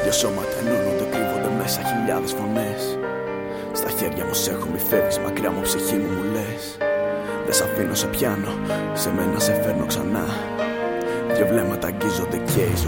Δυο σώματα ενώνονται, κρύβονται μέσα χιλιάδες φωνές. Στα χέρια μου σε έχω, μη φεύγεις μακριά μου, ψυχή μου μου λες. Δεν σ' αφήνω, σε πιάνω, σε μένα σε φέρνω ξανά. Δυο βλέμματα αγγίζονται και η ζωή